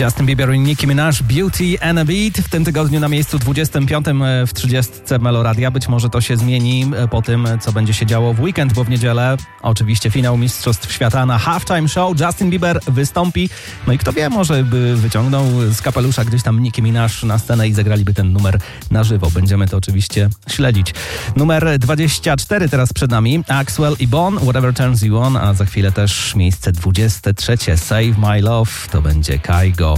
Justin Bieber i Nicki Minaj, Beauty and a Beat. W tym tygodniu na miejscu 25 w 30 Meloradia. Być może to się zmieni po tym, co będzie się działo w weekend, bo w niedzielę oczywiście finał Mistrzostw Świata na Halftime Show. Justin Bieber wystąpi. No i kto wie, może by wyciągnął z kapelusza gdzieś tam Nicki Minaj na scenę i zagraliby ten numer na żywo. Będziemy to oczywiście śledzić. Numer 24 teraz przed nami. Axwell i Bon, Whatever Turns You On, a za chwilę też miejsce 23. Save My Love. To będzie Kygo.